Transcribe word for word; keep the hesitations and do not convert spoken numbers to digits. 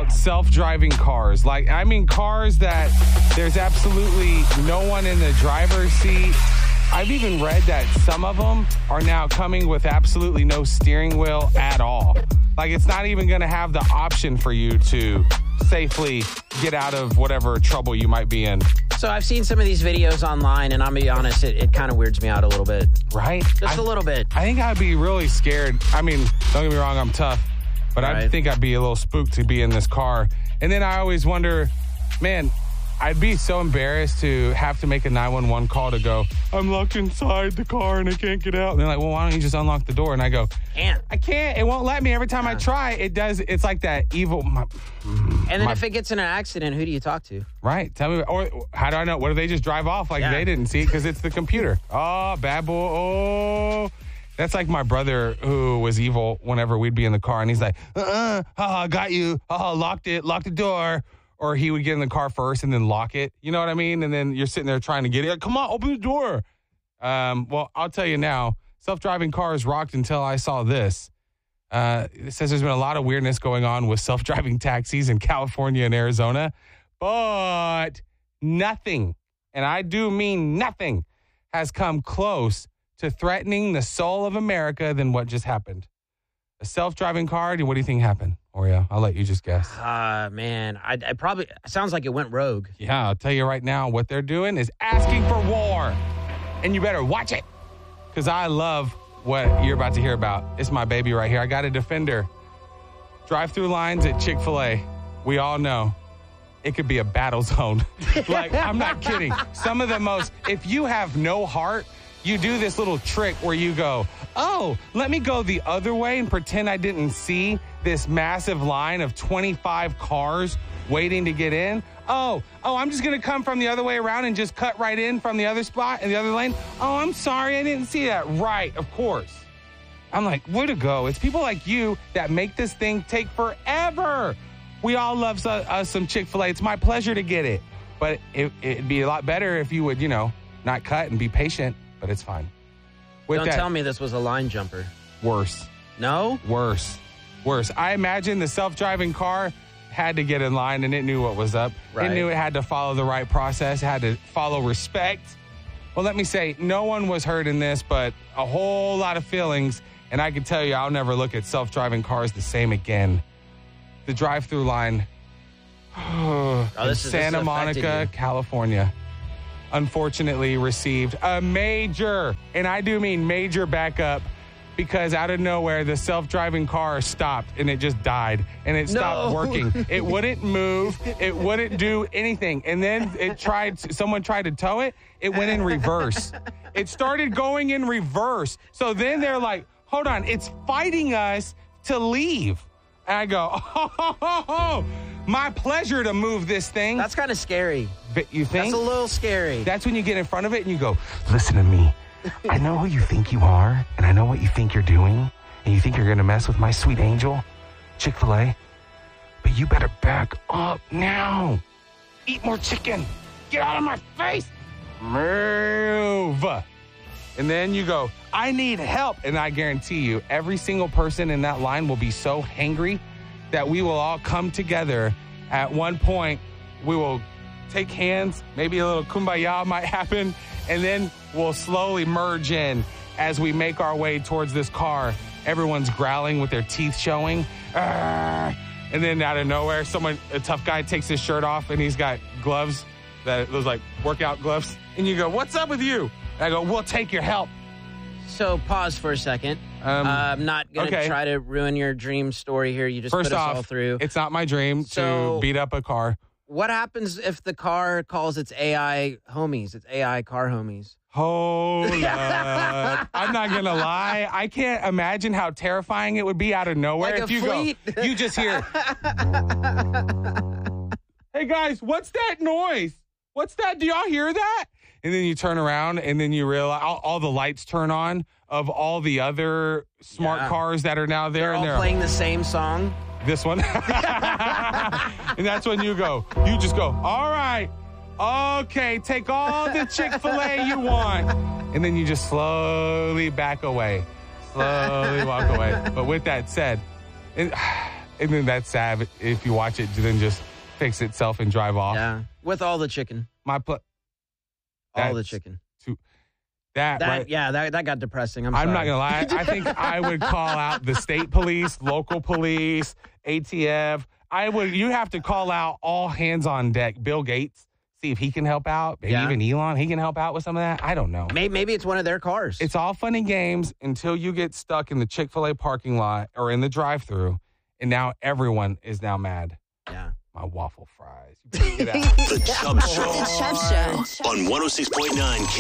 about self-driving cars. Like, I mean, cars that there's absolutely no one in the driver's seat. I've even read that some of them are now coming with absolutely no steering wheel at all. Like, it's not even going to have the option for you to safely get out of whatever trouble you might be in. So I've seen some of these videos online, and I'm going to be honest, it, it kind of weirds me out a little bit. Right? Just I, a little bit. I think I'd be really scared. I mean, don't get me wrong, I'm tough. But right. I think I'd be a little spooked to be in this car. And then I always wonder, man, I'd be so embarrassed to have to make a nine one one call to go, I'm locked inside the car and I can't get out. And they're like, well, why don't you just unlock the door? And I go, can't. I can't. It won't let me. Every time yeah. I try, it does. It's like that evil. My, and then my, if it gets in an accident, who do you talk to? Right. Tell me. Or how do I know? What if they just drive off like yeah. they didn't see it because it's the computer? Oh, bad boy. Oh. That's like my brother who was evil whenever we'd be in the car. And he's like, uh-uh, haha, got you. Haha, locked it. Locked the door. Or he would get in the car first and then lock it. You know what I mean? And then you're sitting there trying to get it. Come on, open the door. Um, well, I'll tell you now, self-driving cars rocked until I saw this. Uh, it says there's been a lot of weirdness going on with self-driving taxis in California and Arizona. But nothing, and I do mean nothing, has come close to threatening the soul of America than what just happened. A self-driving car, what do you think happened? Oreo, I'll let you just guess. Uh, man, I, I probably, it sounds like it went rogue. Yeah, I'll tell you right now, what they're doing is asking for war. And you better watch it. Because I love what you're about to hear about. It's my baby right here. I got a Defender. Drive-through lines at Chick-fil-A. We all know it could be a battle zone. Like, I'm not kidding. Some of the most, if you have no heart, you do this little trick where you go, oh, let me go the other way and pretend I didn't see this massive line of twenty-five cars waiting to get in. Oh, oh, I'm just going to come from the other way around and just cut right in from the other spot in the other lane. Oh, I'm sorry. I didn't see that. Right, of course. I'm like, where to go? It's people like you that make this thing take forever. We all love uh, some Chick-fil-A. It's my pleasure to get it. But it, it'd be a lot better if you would, you know, not cut and be patient. But it's fine. With Don't that, tell me this was a line jumper. Worse. No? Worse. Worse. I imagine the self-driving car had to get in line and it knew what was up. Right. It knew it had to follow the right process, had to follow respect. Well, let me say, no one was hurt in this, but a whole lot of feelings. And I can tell you, I'll never look at self-driving cars the same again. The drive-through line oh, in this is, Santa this Monica, California, unfortunately received a major, and I do mean major backup, because out of nowhere, the self-driving car stopped and it just died and it stopped no. working. It wouldn't move. It wouldn't do anything. And then it tried, someone tried to tow it. It went in reverse. It started going in reverse. So then they're like, hold on, it's fighting us to leave. And I go, oh, oh, oh, oh. My pleasure to move this thing. That's kind of scary. But you think? That's a little scary. That's when you get in front of it and you go, listen to me. I know who you think you are, and I know what you think you're doing, and you think you're going to mess with my sweet angel, Chick-fil-A, but you better back up now. Eat more chicken. Get out of my face. Move. And then you go, I need help. And I guarantee you, every single person in that line will be so hangry that we will all come together at one point. We will take hands, maybe a little kumbaya might happen, and then we'll slowly merge in as we make our way towards this car. Everyone's growling with their teeth showing. Arrgh. And then out of nowhere, someone, a tough guy, takes his shirt off and he's got gloves, that those like workout gloves. And you go, what's up with you? And I go, we'll take your help. So pause for a second. Um, uh, I'm not going to okay. try to ruin your dream story here. You just First put us off, all through. It's not my dream so, to beat up a car. What happens if the car calls its A I homies, its A I car homies? Hold up. I'm not going to lie. I can't imagine how terrifying it would be out of nowhere. Like if a you fleet? go, you just hear, hey guys, what's that noise? What's that? Do y'all hear that? And then you turn around and then you realize all, all the lights turn on of all the other smart yeah. cars that are now there. They're and all they're playing the same song. This one. And that's when you go, you just go, all right, okay, take all the Chick-fil-A you want. And then you just slowly back away, slowly walk away. But with that said, it, And then that's sad if you watch it, then just fix itself and drive off. Yeah, with all the chicken. My pl- All the chicken. Too, that, That right, yeah, that that got depressing. I'm, I'm sorry. not gonna lie. I think I would call out the state police, local police, A T F. I would. You have to call out all hands on deck. Bill Gates, see if he can help out. Maybe Yeah. even Elon, he can help out with some of that. I don't know. Maybe, maybe it's one of their cars. It's all fun and games until you get stuck in the Chick-fil-A parking lot or in the drive-thru, and now everyone is now mad. yeah. My waffle fries. You better get out. The Chubb Show The Chubb Show. on one oh six point nine K